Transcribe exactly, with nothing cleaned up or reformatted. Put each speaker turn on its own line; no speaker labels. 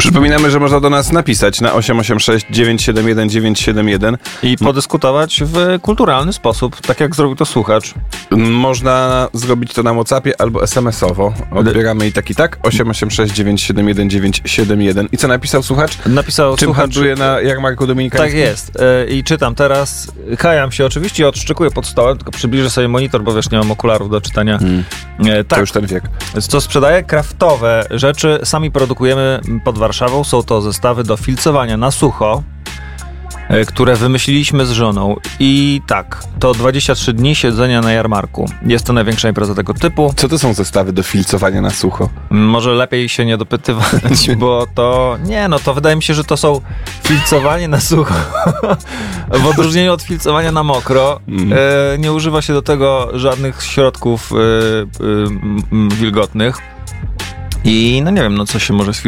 Przypominamy, że można do nas napisać na osiem osiem sześć dziewięć siedem jeden dziewięć siedem jeden
i podyskutować w kulturalny sposób, tak jak zrobił to słuchacz.
Można zrobić to na WhatsAppie albo es em esowo. Odbieramy i tak i tak. osiem osiem sześć dziewięć siedem jeden dziewięć siedem jeden. I co napisał słuchacz?
Napisał
Czym
słuchacz...
handluje na jarmarku dominikańskim?
Tak jest. Yy, I czytam teraz. Kajam się oczywiście i odszczekuję pod stołem, tylko przybliżę sobie monitor, bo wiesz, nie mam okularów do czytania.
Hmm.
Yy, tak.
To już ten wiek.
Co sprzedaję? Kraftowe rzeczy sami produkujemy pod Warszawą. Są to zestawy do filcowania na sucho, które wymyśliliśmy z żoną. I tak, to dwadzieścia trzy dni siedzenia na jarmarku. Jest to największa impreza tego typu.
Co to są zestawy do filcowania na sucho?
Może lepiej się nie dopytywać, bo to... Nie, no to wydaje mi się, że to są filcowanie na sucho. W odróżnieniu od filcowania na mokro. Mm. E, nie używa się do tego żadnych środków e, e, wilgotnych. I no nie wiem, no co się może